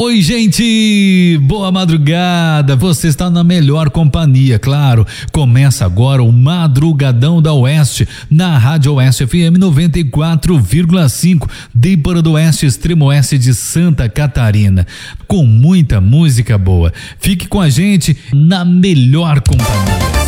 Oi, gente! Boa madrugada! Você está na melhor companhia, claro. Começa agora o Madrugadão da Oeste, na Rádio Oeste FM 94,5, Dêibora do Oeste, extremo oeste de Santa Catarina. Com muita música boa. Fique com a gente na melhor companhia.